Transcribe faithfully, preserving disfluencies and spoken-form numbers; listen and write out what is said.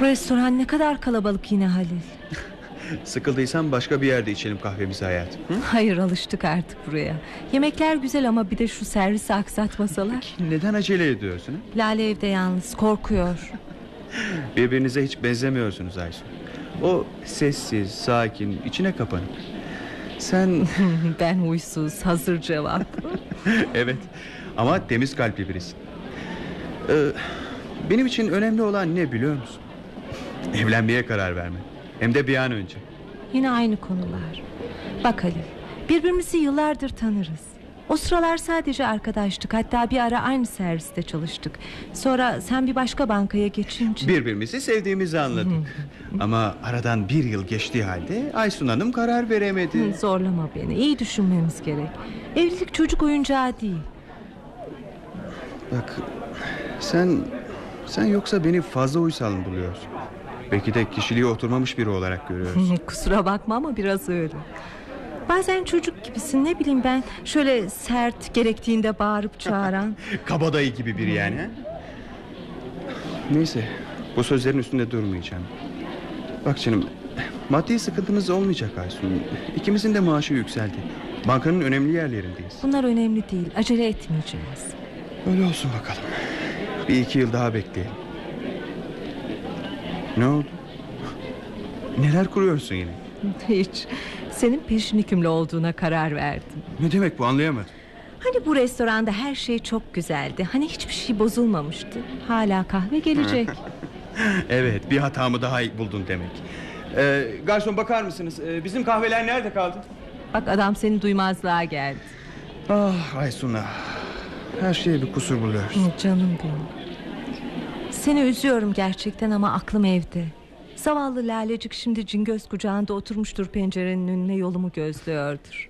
Bu restoran ne kadar kalabalık yine Halil. Sıkıldıysan başka bir yerde içelim kahvemizi hayatım. Hı? Hayır, alıştık artık buraya. Yemekler güzel ama bir de şu servisi aksatmasalar. Peki neden acele ediyorsun? He? Lale evde yalnız, korkuyor. Birbirinize hiç benzemiyorsunuz Aysun. O sessiz, sakin, içine kapanık. Sen... Ben huysuz, hazır cevap. Evet, ama temiz kalpli birisin. ee, Benim için önemli olan ne biliyor musun? Evlenmeye karar verme. Hem de bir an önce. Yine aynı konular. Bak Halil, birbirimizi yıllardır tanırız. O sıralar sadece arkadaştık. Hatta bir ara aynı serviste çalıştık. Sonra sen bir başka bankaya geçince... Birbirimizi sevdiğimizi anladık. Ama aradan bir yıl geçtiği halde Aysun Hanım karar veremedi. Zorlama beni, iyi düşünmemiz gerek. Evlilik çocuk oyuncağı değil. Bak, sen... Sen yoksa beni fazla uysal mı buluyorsun? Belki de kişiliği oturmamış biri olarak görüyorsun. Kusura bakma ama biraz öyle. Bazen çocuk gibisin, ne bileyim ben, şöyle sert, gerektiğinde bağırıp çağıran. Kabadayı gibi biri yani. He? Neyse, bu sözlerin üstünde durmayacağım. Bak canım, maddi sıkıntımız olmayacak Aysun. İkimizin de maaşı yükseldi. Bankanın önemli yerlerindeyiz. Bunlar önemli değil, acele etmeyeceğiz. Öyle olsun bakalım. Bir iki yıl daha bekleyelim. Ne oldu? Neler kuruyorsun yine? Hiç. Senin peşin hükümlü olduğuna karar verdim. Ne demek bu, anlayamadım. Hani bu restoranda her şey çok güzeldi, hani hiçbir şey bozulmamıştı. Hala kahve gelecek. Evet, bir hatamı daha buldun demek. ee, Garson, bakar mısınız? Ee, bizim kahveler nerede kaldı? Bak, adam seni duymazlığa geldi. Ah Aysun, ah. Her şeye bir kusur buluyorsun. Canım benim. Seni üzüyorum gerçekten ama aklım evde. Zavallı Lalecik şimdi Cingöz kucağında oturmuştur, pencerenin önüne yolumu gözlüyordur.